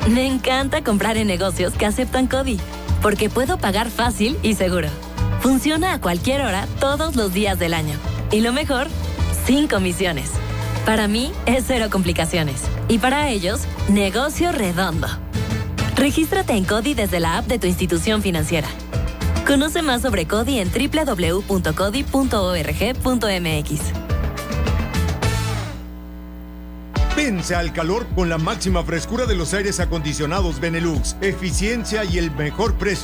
Me encanta comprar en negocios que aceptan CODI, porque puedo pagar fácil y seguro. Funciona a cualquier hora, todos los días del año. Y lo mejor, sin comisiones. Para mí, es cero complicaciones. Y para ellos, negocio redondo. Regístrate en CODI desde la app de tu institución financiera. Conoce más sobre CODI en www.codi.org.mx. Vence al calor con la máxima frescura de los aires acondicionados Benelux, eficiencia y el mejor precio.